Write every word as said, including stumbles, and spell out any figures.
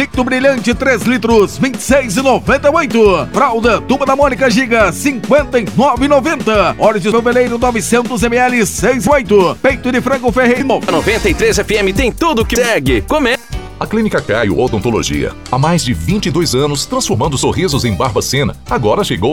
Leite brilhante três litros, vinte e seis reais e noventa e oito centavos. Fralda Turma da Mônica Giga, cinquenta e nove reais e noventa centavos. Óleo de noveleiro novecentos mililitros, seis reais e oito centavos. Peito de frango Ferreiro. noventa e três F M tem tudo que segue. Come. A Clínica Caio Odontologia, há mais de vinte e dois anos transformando sorrisos em Barbacena, agora chegou